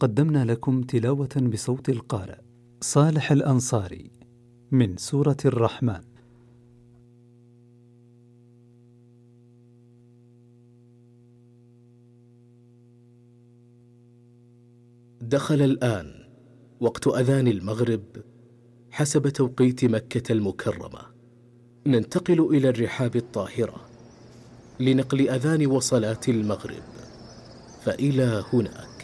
قدمنا لكم تلاوة بصوت القارئ صالح الأنصاري من سورة الرحمن. دخل الآن وقت أذان المغرب حسب توقيت مكة المكرمة. ننتقل إلى الرحاب الطاهرة لنقل أذان وصلاة المغرب، فإلى هناك.